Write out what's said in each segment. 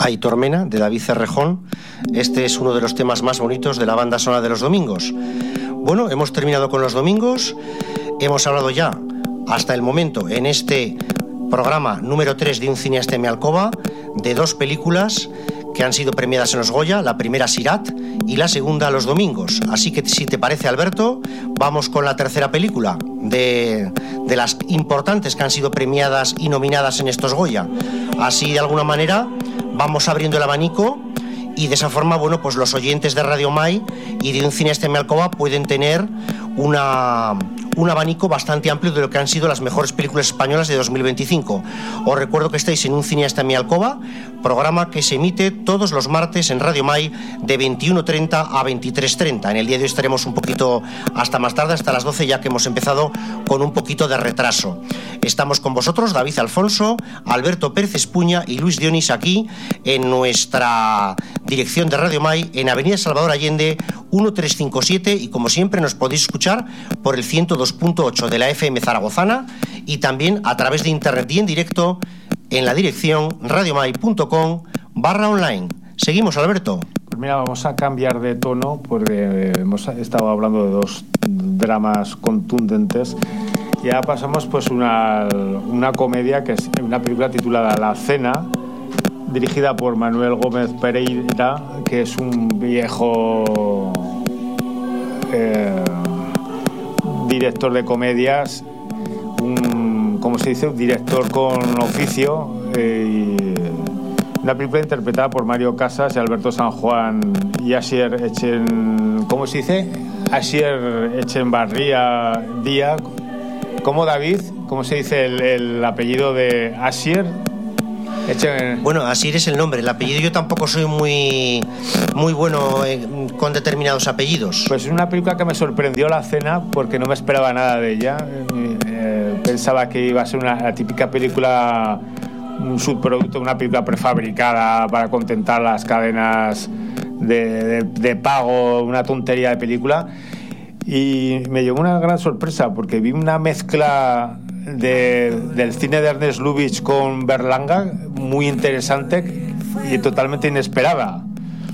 Aitor Mena, de David Cerrejón. Este es uno de los temas más bonitos de la banda sonora de los domingos. Bueno, hemos terminado con los domingos. Hemos hablado ya, hasta el momento, en este programa número 3 de Un cineasta en mi alcoba, de 2 películas que han sido premiadas en los Goya, la primera Sirat y la segunda Los Domingos. Así que, si te parece, Alberto, vamos con la tercera película de las importantes que han sido premiadas y nominadas en estos Goya. Así, de alguna manera, vamos abriendo el abanico y de esa forma, bueno, pues los oyentes de Radio Mai y de Un cineasta en mi alcoba pueden tener un abanico bastante amplio de lo que han sido las mejores películas españolas de 2025. Os recuerdo que estáis en Un cineasta en mi alcoba, programa que se emite todos los martes en Radio Mai de 21:30 a 23:30. En el día de hoy estaremos un poquito hasta más tarde, hasta las 12, ya que hemos empezado con un poquito de retraso. Estamos con vosotros, David Alfonso, Alberto Pérez Espuña y Luis Dionis, aquí en nuestra dirección de Radio Mai en Avenida Salvador Allende 1357, y como siempre nos podéis escuchar por el 102.8 de la FM zaragozana y también a través de internet y en directo en la dirección radiomai.com/online. Seguimos, Alberto. Pues mira, vamos a cambiar de tono porque hemos estado hablando de 2 dramas contundentes. Ya pasamos pues una comedia, que es una película titulada La Cena, dirigida por Manuel Gómez Pereira, que es un viejo director de comedias, ¿cómo se dice? Un director con oficio, una película interpretada por Mario Casas y Alberto San Juan y Asier ¿cómo se dice? Asier Echenbarría Díaz. ¿Cómo, David? ¿Cómo se dice el apellido de Asier? Bueno, Asier es el nombre, el apellido yo tampoco soy muy bueno con determinados apellidos. Pues es una película que me sorprendió, La Cena, porque no me esperaba nada de ella. Pensaba que iba a ser la típica película, un subproducto, una película prefabricada para contentar las cadenas de pago, una tontería de película. Y me llevó una gran sorpresa porque vi una mezcla del cine de Ernest Lubitsch con Berlanga muy interesante y totalmente inesperada.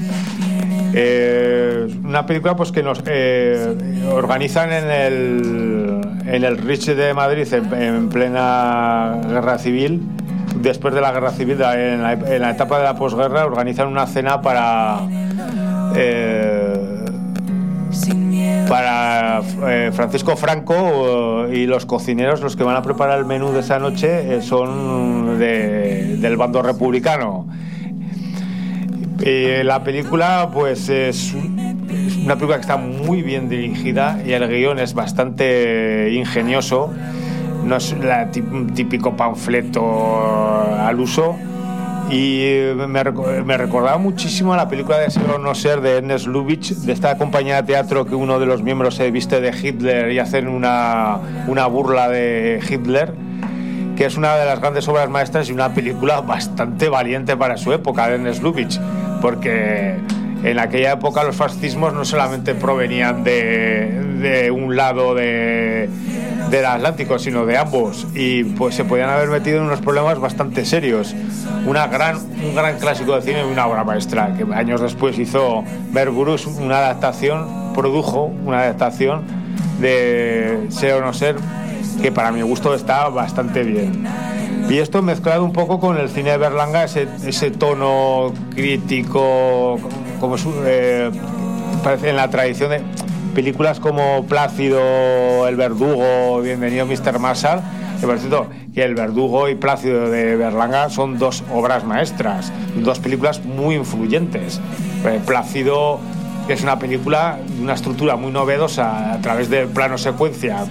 Una película pues que nos organizan en el Rich de Madrid en plena guerra civil. Después de la guerra civil, en la etapa de la posguerra, organizan una cena para Francisco Franco, y los cocineros, los que van a preparar el menú de esa noche, son del bando republicano. La película pues es una película que está muy bien dirigida y el guión es bastante ingenioso, no es un típico panfleto al uso. Y me recordaba muchísimo a la película de Ser o no ser de Ernest Lubitsch, de esta compañía de teatro que uno de los miembros se viste de Hitler y hacen una burla de Hitler, que es una de las grandes obras maestras y una película bastante valiente para su época de Ernest Lubitsch, porque en aquella época los fascismos no solamente provenían de un lado del Atlántico, sino de ambos, y pues se podían haber metido en unos problemas bastante serios. Un gran clásico de cine y una obra maestra que años después hizo Bert Bruce, produjo una adaptación de Ser o no ser, que para mi gusto está bastante bien. Y esto mezclado un poco con el cine de Berlanga, ese tono crítico, como parece en la tradición de películas como Plácido, El Verdugo, Bienvenido Mr. Marshall. Que por cierto, que El Verdugo y Plácido de Berlanga son 2 obras maestras, 2 películas muy influyentes. Plácido es una película de una estructura muy novedosa a través del plano secuencia,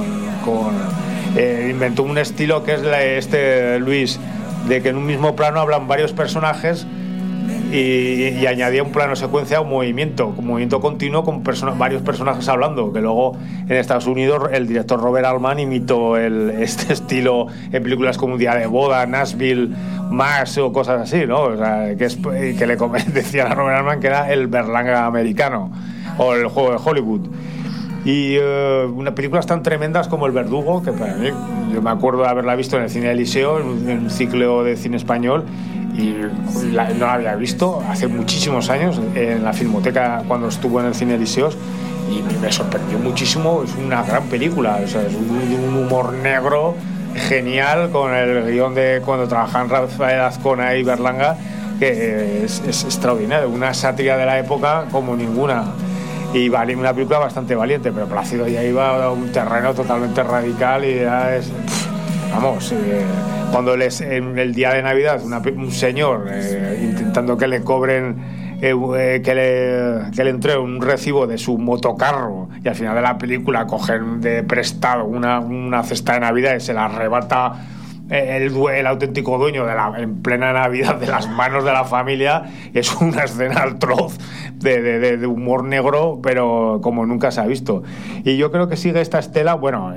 inventó un estilo que es Luis, de que en un mismo plano hablan varios personajes y añadía un plano secuencia, un movimiento continuo con varios personajes hablando, que luego en Estados Unidos el director Robert Altman imitó este estilo en películas como Un día de boda, Nashville, Mars o cosas así, ¿no? O sea, que le decían a Robert Altman que era el Berlanga americano o el juego de Hollywood. Y unas películas tan tremendas como El Verdugo, que para mí, yo me acuerdo de haberla visto en el Cine Eliseo, en un ciclo de cine español, y no la había visto hace muchísimos años en la Filmoteca cuando estuvo en el Cine Eliseo, y me sorprendió muchísimo. Es una gran película, o sea, es un humor negro genial, con el guión de cuando trabajan Rafael Azcona y Berlanga, que es extraordinario, una sátira de la época como ninguna, y vale, una película bastante valiente, pero Plácido ya iba a un terreno totalmente radical y ya es... Vamos, cuando en el día de Navidad un señor intentando que le cobren, que le entreguen un recibo de su motocarro, y al final de la película cogen de prestado una cesta de Navidad y se la arrebata el auténtico dueño en plena Navidad de las manos de la familia. Es una escena atroz de humor negro, pero como nunca se ha visto. Y yo creo que sigue esta estela,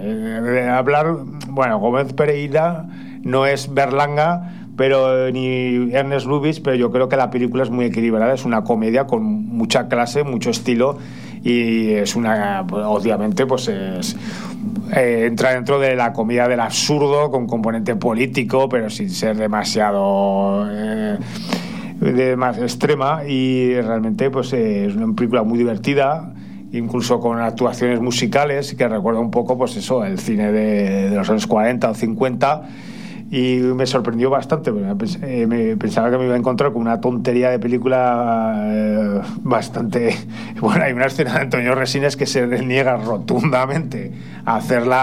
Gómez Pereira no es Berlanga, pero ni Ernest Lubitsch, pero yo creo que la película es muy equilibrada, es una comedia con mucha clase, mucho estilo, y es obviamente pues entra dentro de la comedia del absurdo, con componente político, pero sin ser demasiado más extrema, y realmente pues es una película muy divertida, incluso con actuaciones musicales que recuerda un poco pues eso, el cine de los años 40 o 50. Y me sorprendió bastante, me pensaba que me iba a encontrar con una tontería de película bastante... Bueno, hay una escena de Antonio Resines que se niega rotundamente a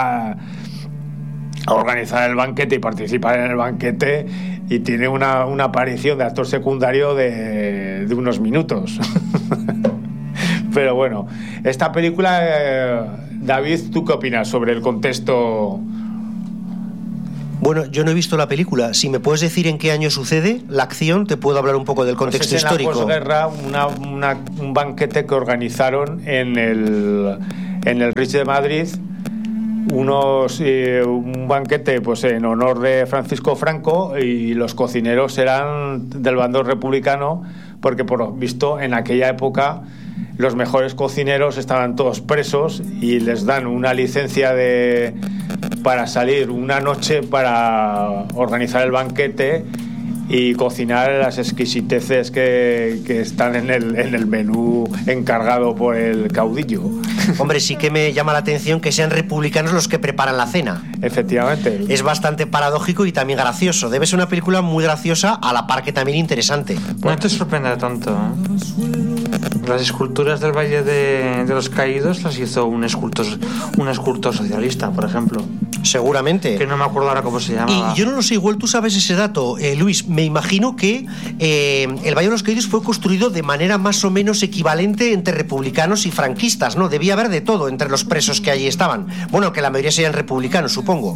organizar el banquete y participar en el banquete, y tiene una aparición de actor secundario de unos minutos. Pero bueno, esta película, David, ¿tú qué opinas sobre el contexto? Bueno, yo no he visto la película. Si me puedes decir en qué año sucede la acción, te puedo hablar un poco del contexto histórico. En la posguerra, un banquete que organizaron en el Ritz de Madrid, un banquete pues en honor de Francisco Franco, y los cocineros eran del bando republicano, porque por lo visto en aquella época los mejores cocineros estaban todos presos y les dan una licencia para salir una noche para organizar el banquete y cocinar las exquisiteces que están en el menú encargado por el caudillo. Hombre, sí que me llama la atención que sean republicanos los que preparan la cena. Efectivamente. Es bastante paradójico y también gracioso. Debe ser una película muy graciosa, a la par que también interesante. No te sorprenda tanto, Las esculturas del Valle de los Caídos las hizo un escultor socialista, por ejemplo. Seguramente. Que no me acuerdo ahora cómo se llamaba. Y yo no lo sé, igual tú sabes ese dato, Luis. Me imagino que el Valle de los Caídos fue construido de manera más o menos equivalente entre republicanos y franquistas, ¿no? Debía haber de todo entre los presos que allí estaban. Bueno, que la mayoría serían republicanos, supongo.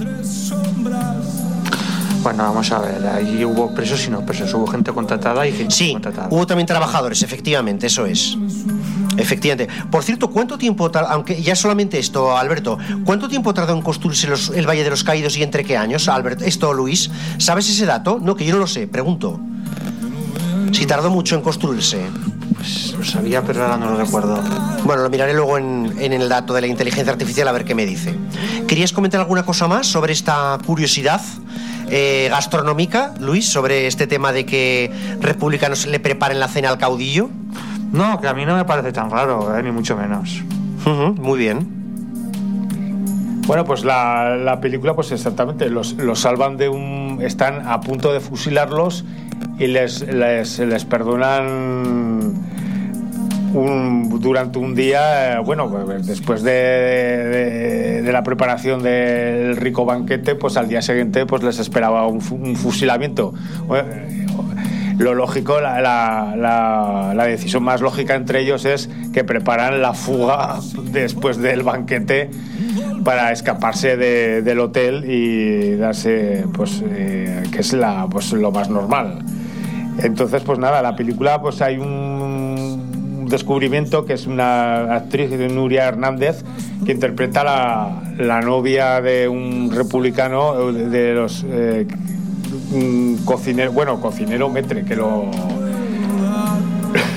Bueno, vamos a ver, allí hubo presos y no presos, hubo gente contratada y gente contratada. Sí, hubo también trabajadores, efectivamente, eso es. Efectivamente. Por cierto, ¿cuánto tiempo, aunque ya solamente esto, Alberto, cuánto tiempo tardó en construirse el Valle de los Caídos y entre qué años, Alberto? Luis, ¿sabes ese dato? No, que yo no lo sé, pregunto. Si tardó mucho en construirse. Pues lo sabía, pero ahora no lo recuerdo. Bueno, lo miraré luego en el dato de la inteligencia artificial a ver qué me dice. ¿Querías comentar alguna cosa más sobre esta curiosidad gastronómica, Luis, sobre este tema de que republicanos le preparen la cena al caudillo? No, que a mí no me parece tan raro, ni mucho menos. Muy bien. Bueno, pues la película, pues exactamente, los salvan están a punto de fusilarlos y les perdonan durante un día, después de la preparación del rico banquete, pues al día siguiente pues les esperaba un fusilamiento. Lo lógico, la decisión más lógica entre ellos es que preparan la fuga después del banquete para escaparse del hotel y darse, que es lo más normal. Entonces, pues nada, la película, pues hay un descubrimiento que es una actriz, Nuria Hernández, que interpreta la novia de un republicano de los cocinero metre, que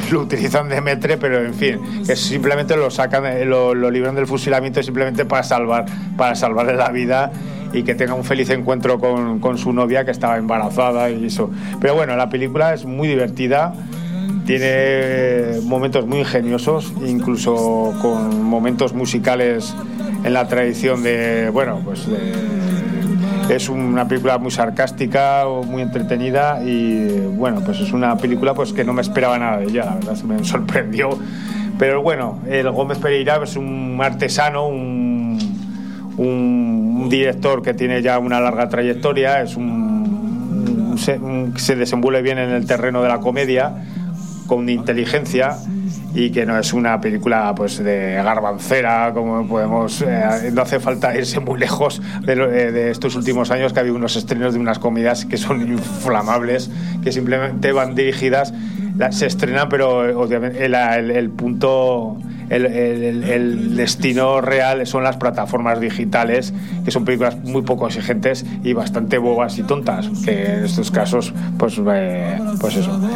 lo utilizan de metre, pero en fin, que simplemente lo sacan, lo libran del fusilamiento simplemente para salvarle la vida y que tenga un feliz encuentro con su novia, que estaba embarazada y eso. Pero bueno, la película es muy divertida, tiene momentos muy ingeniosos, incluso con momentos musicales en la tradición de, bueno, pues es una película muy sarcástica, muy entretenida, y bueno, pues es una película pues que no me esperaba nada de ella, la verdad, me sorprendió. Pero bueno, el Gómez Pereira es un artesano, un director que tiene ya una larga trayectoria, se desenvuelve bien en el terreno de la comedia, con inteligencia, y que no es una película pues de garbancera, como podemos, no hace falta irse muy lejos de estos últimos años, que ha habido unos estrenos de unas comedias que son inflamables, que simplemente van dirigidas, se estrenan, pero obviamente el punto, el destino real son las plataformas digitales, que son películas muy poco exigentes y bastante bobas y tontas, que en estos casos pues eso.